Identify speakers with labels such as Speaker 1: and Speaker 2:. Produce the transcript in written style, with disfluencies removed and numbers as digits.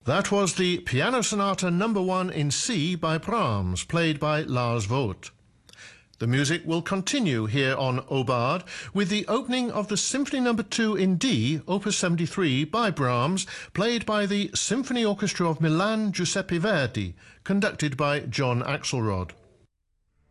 Speaker 1: That was the Piano Sonata No. 1 in C by Brahms, played by Lars Vogt. The music will continue here on Aubade with the opening of the Symphony No. 2 in D, Opus 73 by Brahms, played by the Symphony Orchestra of Milan Giuseppe Verdi, conducted by John Axelrod.